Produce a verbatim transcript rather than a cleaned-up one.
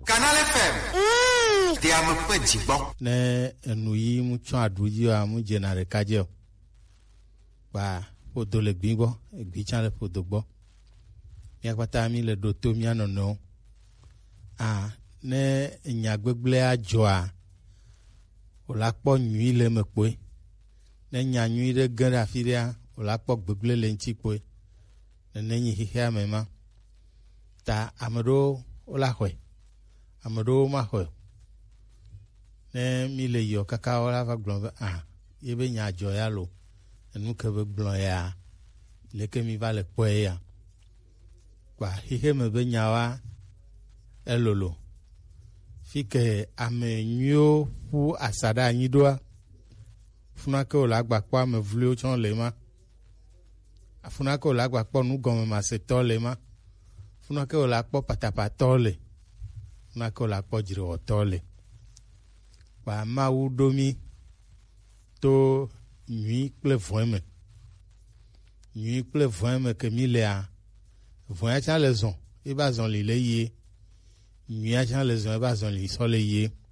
Canal F M. Tí a mọ̀ pé jìgbọ́. Ní ẹnu yìí mú tún àdúgbò àmú jẹ̀nà rẹ̀ kájẹ́ o. Pa odò lè gbí gbọ́, ègbí tí a lè fòdò gbọ́. Mi àpáta mi lè do tó mi ànànà o. À ní ìyàgbégbé àjọ à. O la kpɔ nyui le me kpoe. Ne nya nyui ɖe ge ɖe afi ɖea, o la kpɔ gbegble le ŋuti kpoe. Nene nyi xixea me ma. Ta ame ɖewo wo la xɔe. Ame ɖewo ma xɔe. Ne mi le yɔ kaka wo la va gblɔ be ah ye be nya dzɔ ya lo. Enu ke be gblɔ ya. Leke mi va le kpɔe ya. Kpa xixe me be nya wa elolo. Fi ke ame nyuiwo ƒu asaɖa anyi ɖoa, funa ke wòle agba kpɔ ame vliwo tsɔ le ma, funa ke wòle agba kpɔ nugɔmemasetɔ le ma, funa ke wòle akpɔ patapatɔ le, funa ke wòle akpɔ dzrewɔtɔ le. Kpa Mawu ɖo mi to nyui kple vɔe me, nyui kple vɔe me ke mi lea, vɔea tsã le zɔ, eba zɔli le yie. Nyuia tsã le zɔ eba zɔli sɔ le yie.